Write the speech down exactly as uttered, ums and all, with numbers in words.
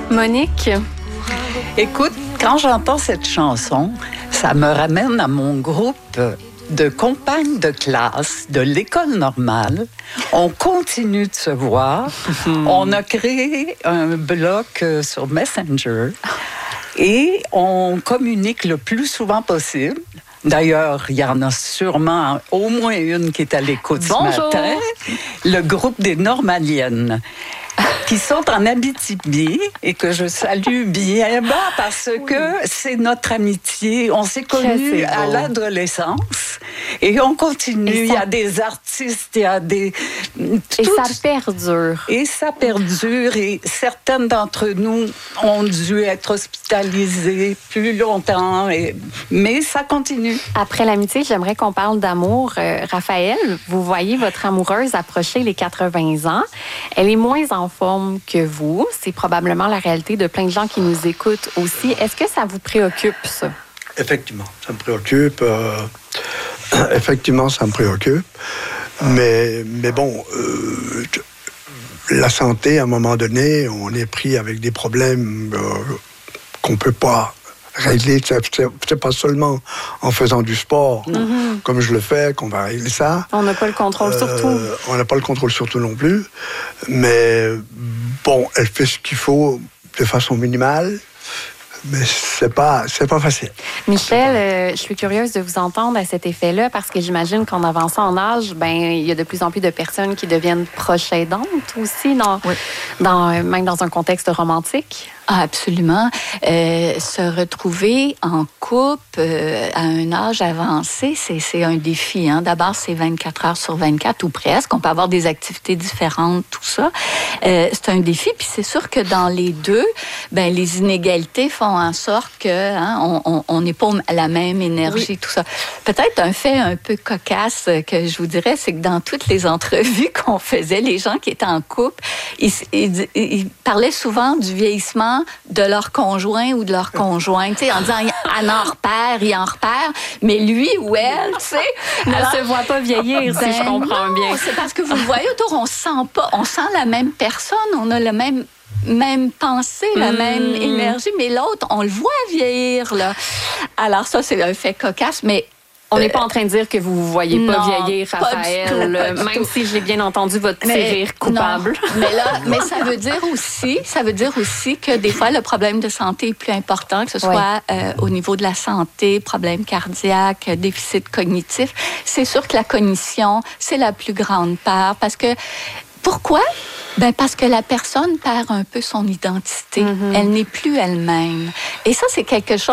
Monique? Écoute, quand j'entends cette chanson, ça me ramène à mon groupe de compagnes de classe de l'école normale. On continue de se voir. On a créé un bloc sur Messenger et on communique le plus souvent possible. D'ailleurs, il y en a sûrement au moins une qui est à l'écoute ce matin. Le groupe des Normaliennes, qui sont en Abitibi et que je salue bien bas parce que c'est notre amitié. On s'est connus à l'adolescence et on continue. Et ça... Il y a des artistes, il y a des... Et tout... ça perdure. Et ça perdure et certaines d'entre nous ont dû être hospitalisées plus longtemps, et... mais ça continue. Après l'amitié, j'aimerais qu'on parle d'amour. Euh, Raphaël, vous voyez votre amoureuse approcher les quatre-vingts ans. Elle est moins en forme que vous. C'est probablement la réalité de plein de gens qui nous écoutent aussi. Est-ce que ça vous préoccupe, ça? Effectivement, ça me préoccupe. Euh, effectivement, ça me préoccupe. Mais, mais bon, euh, la santé, à un moment donné, on est pris avec des problèmes euh, qu'on ne peut pas régler. C'est, c'est, c'est pas seulement en faisant du sport, mm-hmm. comme je le fais, qu'on va régler ça. On n'a pas le contrôle, euh, surtout. On n'a pas le contrôle, surtout non plus. Mais bon, elle fait ce qu'il faut de façon minimale. Mais c'est pas, c'est pas facile. Michel, euh, je suis curieuse de vous entendre à cet effet-là parce que j'imagine qu'en avançant en âge, ben il y a de plus en plus de personnes qui deviennent proches aidantes aussi, dans, oui. dans, même dans un contexte romantique. Ah, absolument. Euh, se retrouver en couple euh, à un âge avancé, c'est, c'est un défi. Hein. D'abord, c'est vingt-quatre heures sur vingt-quatre ou presque. On peut avoir des activités différentes, tout ça. Euh, c'est un défi. Puis c'est sûr que dans les deux, ben les inégalités font en sorte que hein, on, on n'est pas à la même énergie, oui. tout ça. Peut-être un fait un peu cocasse que je vous dirais, c'est que dans toutes les entrevues qu'on faisait, les gens qui étaient en couple, ils, ils, ils parlaient souvent du vieillissement de leur conjoint ou de leur conjointe, tu sais, en disant elle en repère, il en repère, mais lui ou elle, tu sais, ne se voit pas vieillir, ben si je comprends non, bien. C'est parce que vous le voyez autour, on sent pas, on sent la même personne, on a le même même pensée, la mmh. même énergie, mais l'autre, on le voit vieillir, là. Alors ça, c'est un fait cocasse, mais on n'est pas en train de dire que vous ne voyez pas non, vieillir, Raphaël, pas même si j'ai bien entendu votre petit rire coupable. Non, mais là, mais ça veut dire aussi, ça veut dire aussi que des fois le problème de santé est plus important, que ce soit oui. euh, au niveau de la santé, problème cardiaque, déficit cognitif. C'est sûr que la cognition, c'est la plus grande part, parce que pourquoi? Ben parce que la personne perd un peu son identité. Mm-hmm. Elle n'est plus elle-même. Et ça, c'est quelque chose